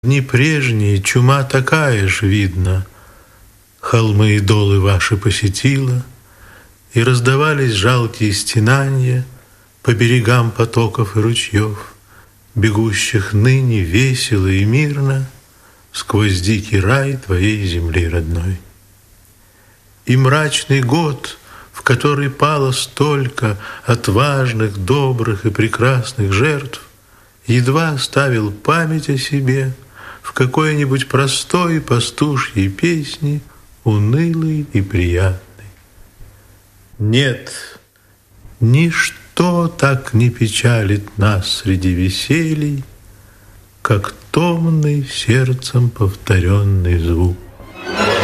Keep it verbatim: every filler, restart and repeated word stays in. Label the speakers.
Speaker 1: Дни прежние, чума такая ж видно, холмы и долы ваши посетила, и раздавались жалкие стенания по берегам потоков и ручьев, бегущих ныне весело и мирно сквозь дикий рай твоей земли родной. И мрачный год, в который пало столько отважных, добрых и прекрасных жертв, едва оставил память о себе в какой-нибудь простой пастушьей песне, унылой и приятной. Нет, ничто так не печалит нас среди веселий, как томный сердцем повторенный звук.